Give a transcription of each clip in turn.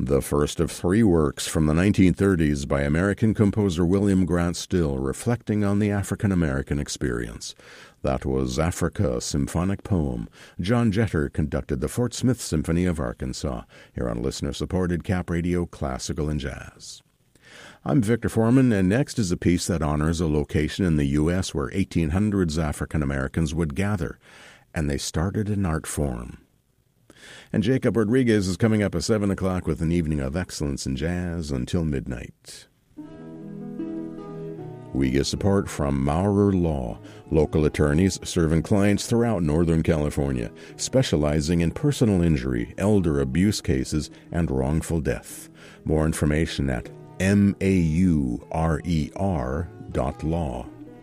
The first of three works from the 1930s by American composer William Grant Still reflecting on the African-American experience. That was Africa, a symphonic poem. John Jeter conducted the Fort Smith Symphony of Arkansas, here on listener-supported Cap Radio Classical and Jazz. I'm Victor Foreman, and next is a piece that honors a location in the U.S. where 1800s African-Americans would gather, and they started an art form. And Jacob Rodriguez is coming up at 7 o'clock with an evening of excellence in jazz until midnight. We get support from Maurer Law, local attorneys serving clients throughout Northern California, specializing in personal injury, elder abuse cases, and wrongful death. More information at maurer.law.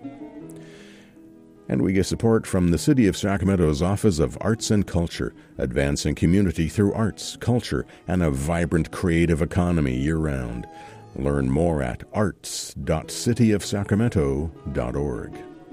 And we get support from the City of Sacramento's Office of Arts and Culture, advancing community through arts, culture, and a vibrant creative economy year-round. Learn more at arts.cityofsacramento.org.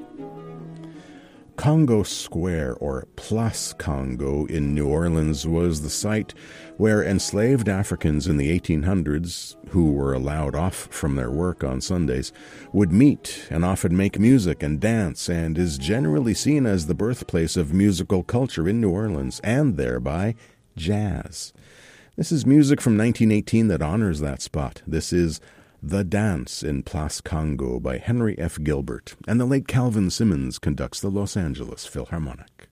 Congo Square, or Place Congo in New Orleans, was the site where enslaved Africans in the 1800s, who were allowed off from their work on Sundays, would meet and often make music and dance, and is generally seen as the birthplace of musical culture in New Orleans, and thereby jazz. This is music from 1918 that honors that spot. This is The Dance in Place Congo by Henry F. Gilbert, and the late Calvin Simmons conducts the Los Angeles Philharmonic.